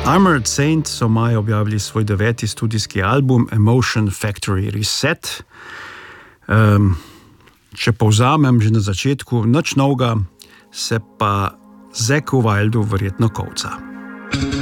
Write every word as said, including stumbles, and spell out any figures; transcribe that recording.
Armored Saint so maja objavili svoj deveti studijski album Emotion Factory Reset. Um, če povzamem že na začetku, nič novega, se pa Zacku Wildu verjetno kovca.